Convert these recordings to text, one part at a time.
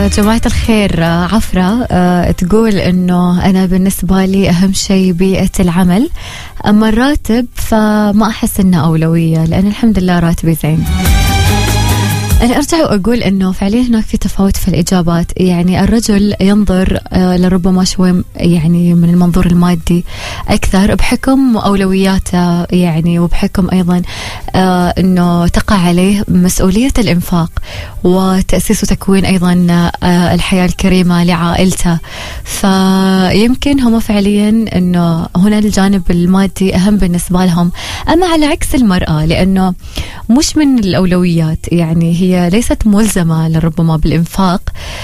جماعة الخير، عفرة تقول إنه أنا بالنسبة لي أهم شيء بيئة العمل، أما الراتب فما أحس إنه أولوية لأن الحمد لله راتبي زين. أنا أرجع وأقول إنه فعليا هناك في تفاوت في الإجابات. يعني الرجل ينظر لربما شوي يعني من المنظور المادي أكثر بحكم أولوياته، يعني وبحكم أيضا إنه تقع عليه مسؤولية الإنفاق وتأسيس وتكوين أيضا الحياة الكريمة لعائلته. فيمكن هم فعليا إنه هنا الجانب المادي أهم بالنسبة لهم. أما على عكس المرأة، لأنه مش من الأولويات، يعني هي ليست ملزمة لربما بالإنفاق،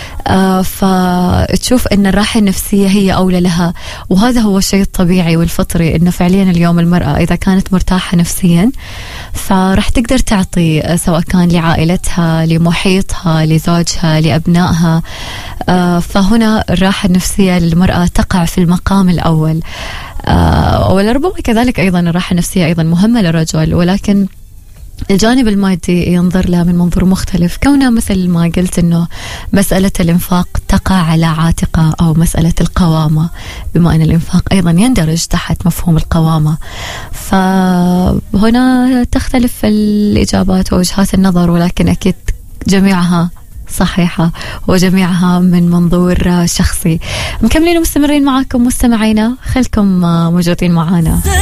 فتشوف أن الراحة النفسية هي أولى لها. وهذا هو الشيء الطبيعي والفطري، أنه فعليا اليوم المرأة إذا كانت مرتاحة نفسيا فرح تقدر تعطي، سواء كان لعائلتها، لمحيطها، لزوجها، لأبنائها. فهنا الراحة النفسية للمرأة تقع في المقام الأول. ولربما كذلك أيضا الراحة النفسية أيضا مهمة للرجل، ولكن الجانب المادي ينظر لها من منظور مختلف، كونه مثل ما قلت أنه مسألة الإنفاق تقع على عاتقة، أو مسألة القوامة، بما أن الإنفاق أيضا يندرج تحت مفهوم القوامة. فهنا تختلف الإجابات ووجهات النظر، ولكن أكيد جميعها صحيحة وجميعها من منظور شخصي. مكملين ومستمرين معاكم مستمعينا، خلكم موجودين معانا.